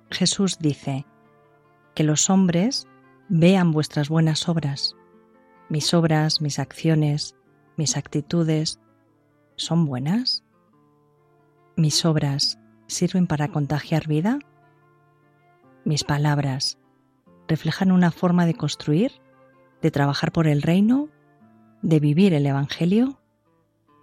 Jesús dice: que los hombres vean vuestras buenas obras. Mis obras, mis acciones, mis actitudes, ¿son buenas? ¿Mis obras sirven para contagiar vida? ¿Mis palabras reflejan una forma de construir, de trabajar por el reino, de vivir el Evangelio?